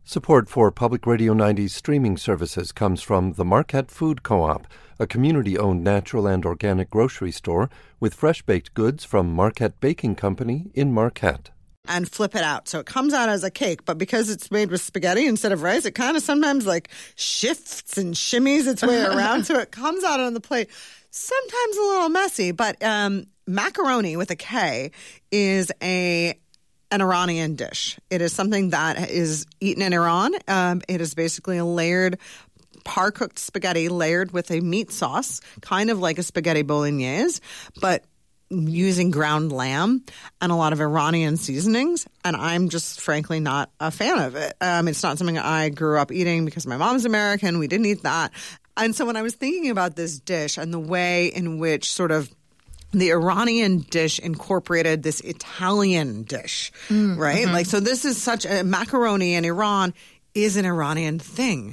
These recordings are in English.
Support for Public Radio 90's streaming services comes from the Marquette Food Co-op, a community-owned natural and organic grocery store with fresh-baked goods from Marquette Baking Company in Marquette. And flip it out. So it comes out as a cake, but because it's made with spaghetti instead of rice, it kind of sometimes like shifts and shimmies its way around. So it comes out on the plate, sometimes a little messy, but macaroni with a K is an Iranian dish. It is something that is eaten in Iran. It is basically a layered, par-cooked spaghetti layered with a meat sauce, kind of like a spaghetti bolognese, but using ground lamb and a lot of Iranian seasonings. And I'm just frankly not a fan of it. It's not something I grew up eating because my mom's American. We didn't eat that. And so when I was thinking about this dish and the way in which sort of the Iranian dish incorporated this Italian dish, right? Mm-hmm. Like, so this is such a macaroni in Iran is an Iranian thing,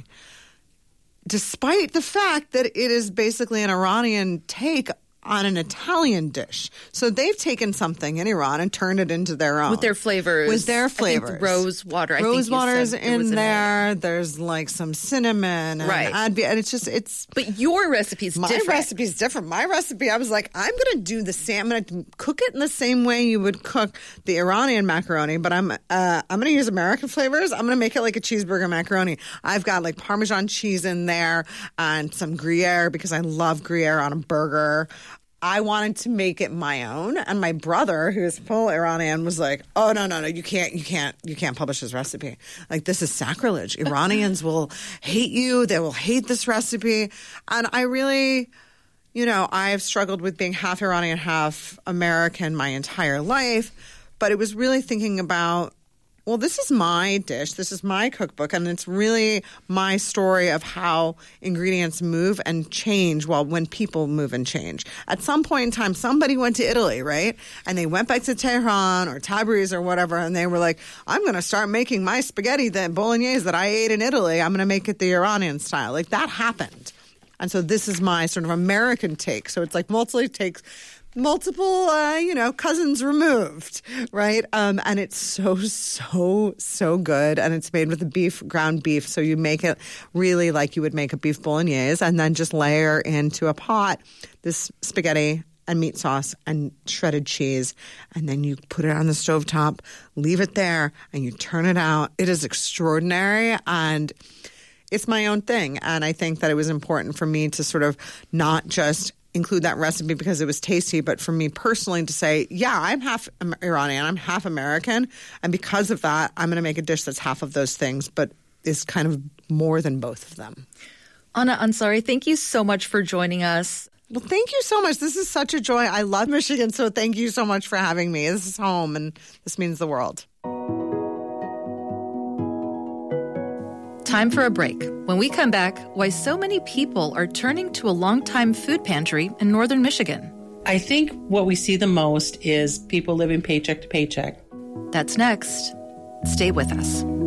despite the fact that it is basically an Iranian take on an Italian dish. So they've taken something in Iran and turned it into their own. With their flavors. With their flavors. I think rose water. Rose water is in there. There's like some cinnamon. And right. And it's... But your recipe's different. My recipe's different. My recipe, I was like, I'm going to do the same. I'm going to cook it in the same way you would cook the Iranian macaroni, but I'm going to use American flavors. I'm going to make it like a cheeseburger macaroni. I've got like Parmesan cheese in there and some Gruyere because I love Gruyere on a burger. I wanted to make it my own, and my brother, who is full Iranian, was like, "Oh no, you can't publish this recipe. Like, this is sacrilege. Iranians will hate you. They will hate this recipe." And I really, I've struggled with being half Iranian, half American my entire life, but it was really thinking about, well, this is my dish, this is my cookbook, and it's really my story of how ingredients move and change when people move and change. At some point in time, somebody went to Italy, right? And they went back to Tehran or Tabriz or whatever, and they were like, I'm going to start making my spaghetti, that bolognese that I ate in Italy, I'm going to make it the Iranian style. Like, that happened. And so this is my sort of American take. So it's like multiple cousins removed, right? And it's so good. And it's made with the ground beef. So you make it really like you would make a beef bolognese, and then just layer into a pot this spaghetti and meat sauce and shredded cheese. And then you put it on the stovetop, leave it there, and you turn it out. It is extraordinary. And it's my own thing. And I think that it was important for me to sort of not just include that recipe because it was tasty, but for me personally to say, yeah, I'm half Iranian, I'm half American, and because of that, I'm going to make a dish that's half of those things, but is kind of more than both of them. Ana Ansari, thank you so much for joining us. Well, thank you so much. This is such a joy. I love Michigan, so thank you so much for having me. This is home, and this means the world. Time for a break. When we come back, why so many people are turning to a longtime food pantry in northern Michigan. I think what we see the most is people living paycheck to paycheck. That's next. Stay with us.